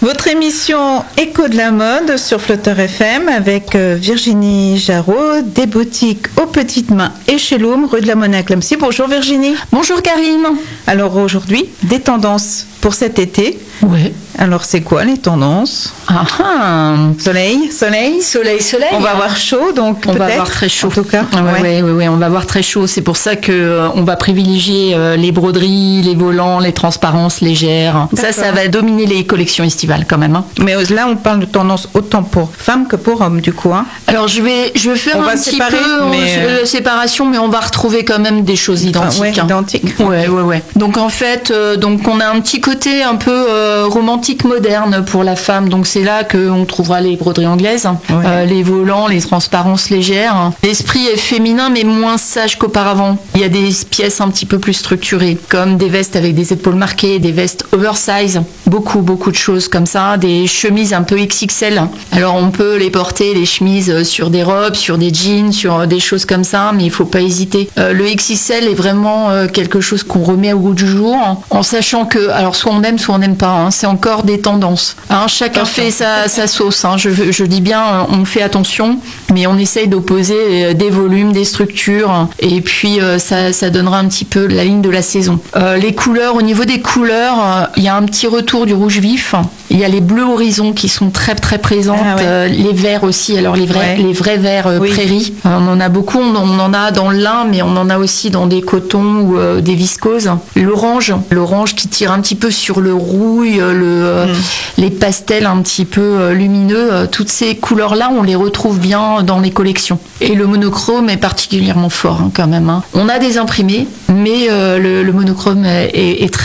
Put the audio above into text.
Votre émission Écho de la mode sur Flutter FM avec Virginie Jarraud, des boutiques aux petites mains et chez Loom, rue de la Monnaie à Clamecy. Bonjour Virginie. Bonjour Karine. Alors aujourd'hui, des tendances pour cet été. Ouais. Alors c'est quoi les tendances? Soleil. On va avoir chaud, donc on peut-être. va avoir très chaud. En tout cas. Oui, on va avoir très chaud. C'est pour ça que on va privilégier les broderies, les volants, les transparences légères. Ça va dominer les collections estivales quand même. Hein. Mais là, on parle de tendance autant pour femmes que pour hommes, du coup. Hein. Alors je vais faire un petit peu de séparation, mais on va retrouver quand même des choses identiques. Identiques. Ouais. Donc en fait, on a un petit côté un peu romantique moderne pour la femme. Donc c'est là qu'on trouvera les broderies anglaises, les volants, les transparences légères. L'esprit est féminin mais moins sage qu'auparavant. Il y a des pièces un petit peu plus structurées, comme des vestes avec des épaules marquées, des vestes oversize, beaucoup de choses comme ça, des chemises un peu XXL. Alors on peut les porter, les chemises, sur des robes, sur des jeans, sur des choses comme ça, mais il faut pas hésiter. Le XXL est vraiment quelque chose qu'on remet au goût du jour, en sachant que, alors soit on aime, soit on n'aime pas. Hein, c'est encore des tendances. Hein, chacun fait sa sauce. Hein, je dis bien, on fait attention, mais on essaye d'opposer des volumes, des structures, et puis ça donnera un petit peu la ligne de la saison. Les couleurs, au niveau des couleurs, il y a un petit retour du rouge vif. Il y a les bleus horizons qui sont très très présentes, les verts aussi. Alors les vrais verts prairies. On en a beaucoup. On en a dans le lin, mais on en a aussi dans des cotons ou des viscoses. L'orange qui tire un petit peu sur le rouille, les pastels un petit peu lumineux. Toutes ces couleurs-là, on les retrouve bien dans les collections. Et le monochrome est particulièrement fort quand même. Hein. On a des imprimés, mais le monochrome est très